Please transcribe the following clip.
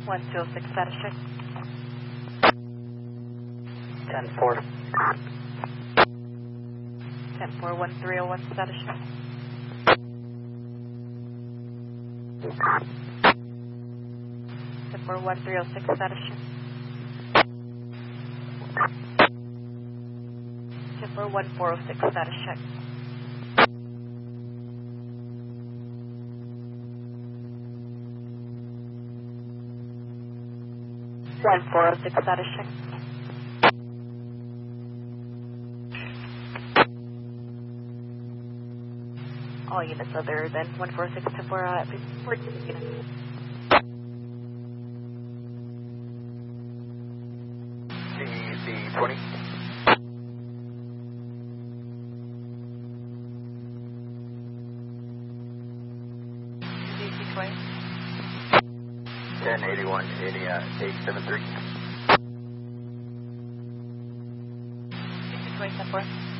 106 status check. 10-4. 10-4, 1301 status check. 10-4, 1306 status check. 10-4, 1406 status check. 1406 status check. All units other than 146 10-4 report units. CEC-20. CEC-20. 1081 873. CEC-20 10-4.